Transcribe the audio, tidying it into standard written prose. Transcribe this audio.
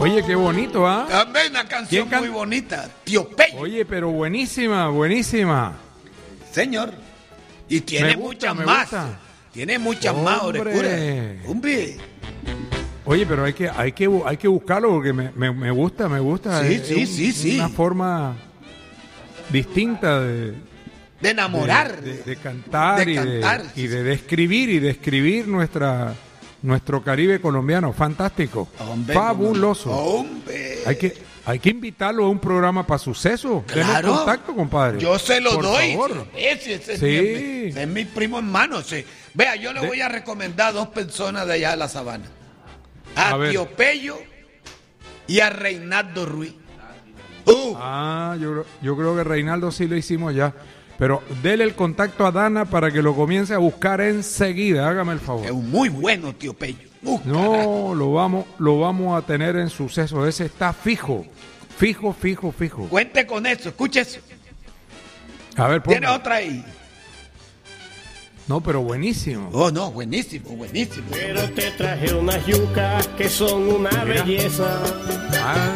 Oye, qué bonito, ¿ah? También una canción muy bonita. Tío Pello. Oye, pero buenísima, buenísima. Señor. Y tiene muchas más. Tiene muchas más, Orecura. Hombre. Oye, pero hay que buscarlo porque me gusta. Sí. Una forma distinta de enamorar. De cantar y de describir nuestro Caribe colombiano. Fantástico. Hombre, fabuloso. Hombre. Hay que invitarlo a un programa para suceso. Claro. Denos contacto, compadre. Yo se lo doy. Por favor. Ese es mi primo hermano. Sí. Vea, yo le voy a recomendar a 2 personas de allá de la Sabana. A Tío Pello y a Reinaldo Ruiz. Yo creo que Reinaldo sí lo hicimos ya. Pero dele el contacto a Dana para que lo comience a buscar enseguida. Hágame el favor. Es muy bueno, Tío Pello. No, lo vamos a tener en suceso. Ese está fijo. Fijo. Cuente con eso. Escuche eso. A ver, ¿tiene otra ahí? No, pero buenísimo. Oh, no, buenísimo. Pero te traje unas yucas que son una belleza.